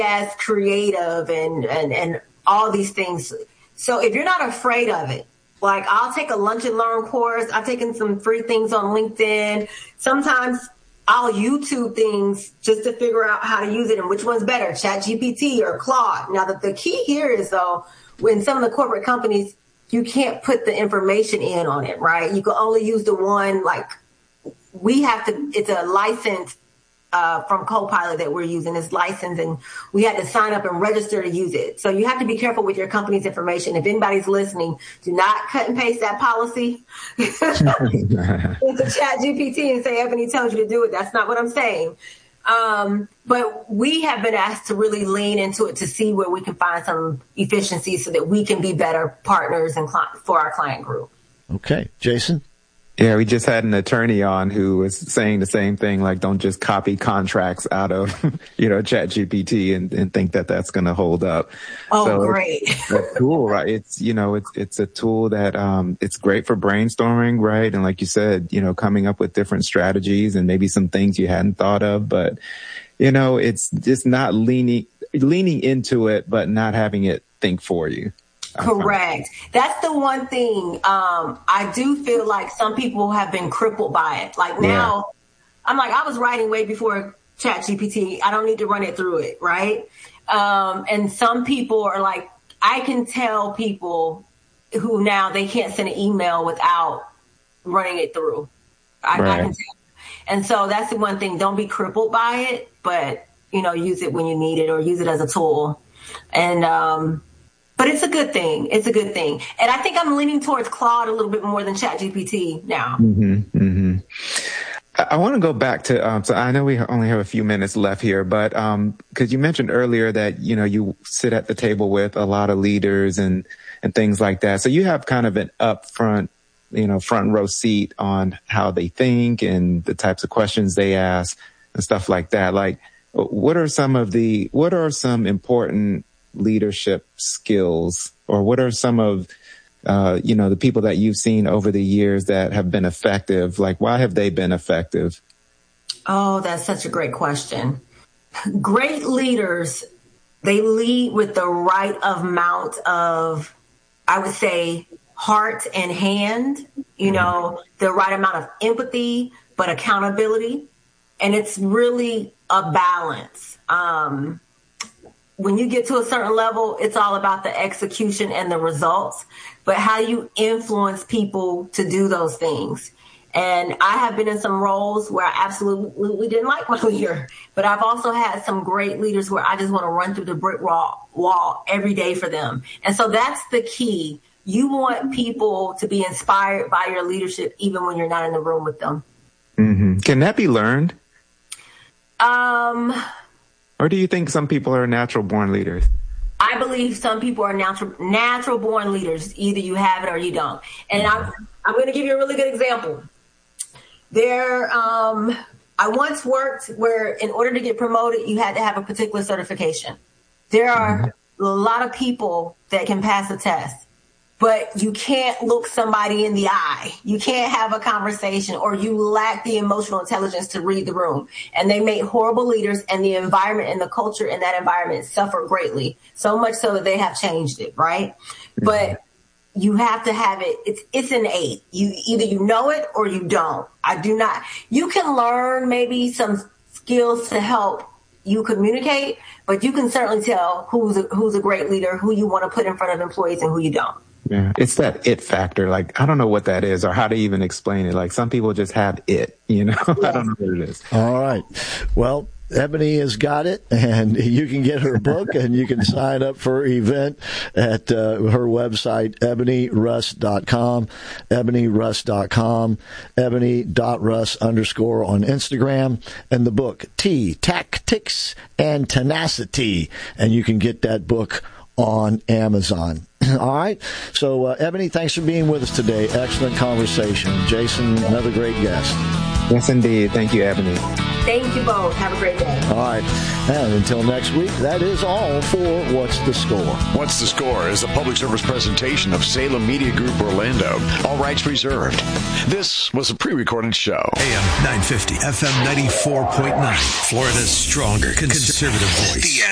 as creative and all these things. So if you're not afraid of it, like I'll take a lunch and learn course. I've taken some free things on LinkedIn. Sometimes I'll YouTube things just to figure out how to use it and which one's better, ChatGPT or Claude. Now, the key here is, though, when some of the corporate companies, you can't put the information in on it, right? You can only use the one, like, we have to, it's a license from Copilot that we're using, is licensed, and we had to sign up and register to use it. So you have to be careful with your company's information. If anybody's listening, do not cut and paste that policy into ChatGPT and say, Ebony tells you to do it. That's not what I'm saying. But we have been asked to really lean into it to see where we can find some efficiency so that we can be better partners and for our client group. Okay. Jason? Yeah, we just had an attorney on who was saying the same thing, like don't just copy contracts out of, ChatGPT and think that that's going to hold up. Oh, so great. That's cool, right? It's a tool that, it's great for brainstorming, right? And like you said, coming up with different strategies and maybe some things you hadn't thought of, but, it's just not leaning into it, but not having it think for you. Correct. That's the one thing. I do feel like some people have been crippled by it. Like now, I'm like, I was writing way before ChatGPT. I don't need to run it through it, right? And some people are like, I can tell people who now they can't send an email without running it through. I can tell. And so that's the one thing. Don't be crippled by it, but, use it when you need it or use it as a tool. And, but it's a good thing. It's a good thing. And I think I'm leaning towards Claude a little bit more than ChatGPT now. Mm-hmm, mm-hmm. I want to go back to, so I know we only have a few minutes left here, but because you mentioned earlier that, you sit at the table with a lot of leaders and things like that. So you have kind of an upfront, front row seat on how they think and the types of questions they ask and stuff like that. Like, what are some important leadership skills, or what are some of, the people that you've seen over the years that have been effective? Like, why have they been effective? Oh, that's such a great question. Great leaders, they lead with the right amount of, I would say, heart and hand, the right amount of empathy, but accountability. And it's really a balance. When you get to a certain level, it's all about the execution and the results, but how you influence people to do those things. And I have been in some roles where I absolutely didn't like my leader, but I've also had some great leaders where I just want to run through the brick wall every day for them. And so that's the key. You want people to be inspired by your leadership, even when you're not in the room with them. Mm-hmm. Can that be learned? Or do you think some people are natural born leaders? I believe some people are natural born leaders. Either you have it or you don't. And I'm going to give you a really good example. I once worked where in order to get promoted, you had to have a particular certification. There are a lot of people that can pass a test, but you can't look somebody in the eye. You can't have a conversation, or you lack the emotional intelligence to read the room. And they make horrible leaders, and the environment and the culture in that environment suffer greatly. So much so that they have changed it, right? Mm-hmm. But you have to have it. It's innate. Either you know it or you don't. You can learn maybe some skills to help you communicate, but you can certainly tell who's a great leader, who you want to put in front of employees and who you don't. Yeah, it's that it factor. Like, I don't know what that is or how to even explain it. Like, some people just have it, Yes. I don't know what it is. All right. Well, Ebony has got it, and you can get her book, and you can sign up for her event at her website, ebonyruss.com, ebonyruss.com, ebony.russ_ on Instagram, and the book, Tactics and Tenacity, and you can get that book on Amazon. All right. So, Ebony, thanks for being with us today. Excellent conversation. Jason, another great guest. Yes, indeed. Thank you, Ebony. Thank you both. Have a great day. All right. And until next week, that is all for What's the Score? What's the Score is a public service presentation of Salem Media Group Orlando. All rights reserved. This was a pre-recorded show. AM 950, FM 94.9, Florida's stronger conservative voice.